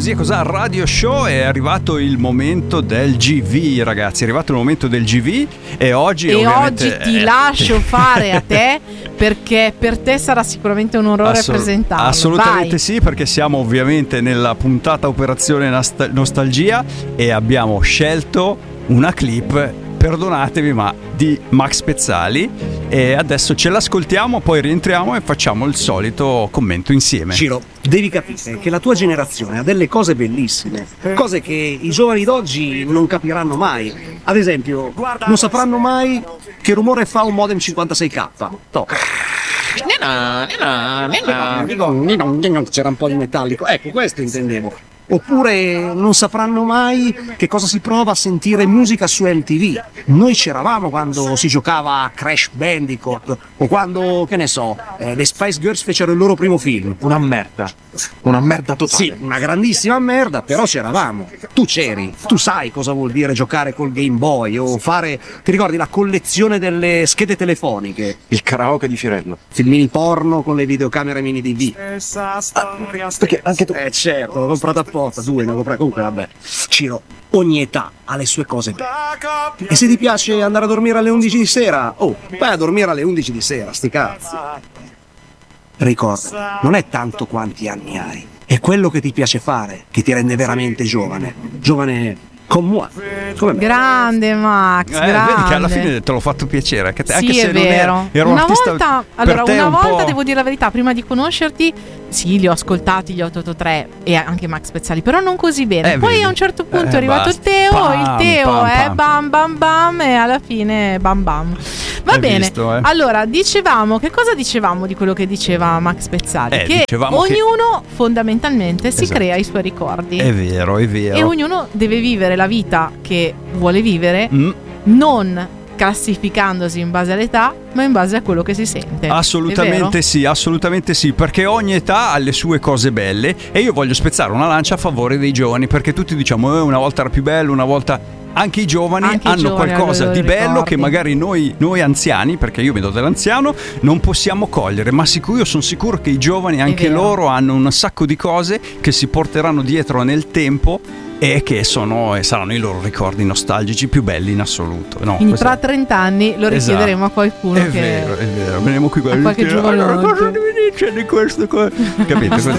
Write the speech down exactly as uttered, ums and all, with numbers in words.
Così e Cos'ha Radio Show. È arrivato il momento del G V, ragazzi. È arrivato il momento del G V e oggi E ovviamente oggi ti eh, lascio fare a te, perché per te sarà sicuramente un onore Assol- presentarlo. Assolutamente Vai. sì, perché siamo ovviamente nella puntata Operazione Nast- Nostalgia e abbiamo scelto una clip, perdonatemi, ma di Max Pezzali, e adesso ce l'ascoltiamo, poi rientriamo e facciamo il solito commento insieme. Ciro, devi capire che la tua generazione ha delle cose bellissime, cose che i giovani d'oggi non capiranno mai. Ad esempio, non sapranno mai che rumore fa un modem cinquantasei K. No. C'era un po' di metallico. Ecco, questo intendevo. Oppure non sapranno mai che cosa si prova a sentire musica su M T V. Noi c'eravamo quando si giocava a Crash Bandicoot o quando, che ne so, eh, le Spice Girls fecero il loro primo film. Una merda. Una merda totale. Sì, una grandissima merda, però c'eravamo. Tu c'eri, tu sai cosa vuol dire giocare col Game Boy o fare, ti ricordi, la collezione delle schede telefoniche, Il karaoke di Firenze. filmini porno con le videocamere mini D V. Perché anche tu. Eh certo, l'ho comprato apposta, due ne ho comprato. Comunque vabbè, Ciro, ogni età ha le sue cose belle. E se ti piace andare a dormire alle undici di sera, oh, vai a dormire alle undici di sera, sti cazzi. Ricorda, non è tanto quanti anni hai, è quello che ti piace fare che ti rende veramente giovane. Giovane con moi. Come me. Grande Max, Eh, grande. vedi che alla fine te l'ho fatto piacere anche, te, Sì, anche se è non vero. era, era un una artista volta, per allora, te una un volta po'... devo dire la verità, prima di conoscerti, sì, li ho ascoltati gli otto otto tre e anche Max Pezzali, però non così bene. Eh, Poi vedi. a un certo punto Eh, è arrivato basta. il Teo, Pam, il Teo pam, è pam. bam bam bam e alla fine bam bam. Va Hai bene. visto, eh? Allora, dicevamo, che cosa dicevamo di quello che diceva Max Pezzali? Eh, che dicevamo che- ognuno fondamentalmente si Esatto. crea i suoi ricordi. È vero, è vero. E ognuno deve vivere la vita che vuole vivere, Mm. non classificandosi in base all'età, ma in base a quello che si sente. È Assolutamente vero? sì, assolutamente sì, perché ogni età ha le sue cose belle e io voglio spezzare una lancia a favore dei giovani, perché tutti diciamo eh, una volta era più bello, una volta... Anche i giovani Anche i hanno giovani qualcosa hanno i di loro bello ricordi. che magari noi, noi anziani, perché io mi do dell'anziano, non possiamo cogliere, ma sicuro, io sono sicuro che i giovani anche vero. loro hanno un sacco di cose che si porteranno dietro nel tempo e che sono e saranno i loro ricordi nostalgici più belli in assoluto. No, Quindi questo- tra trenta anni lo Esatto. richiederemo a qualcuno È che... vero, è vero. Veniamo qui con a qualche allora, giovanotto. cosa mi dice di questo? co-" Capite? Così.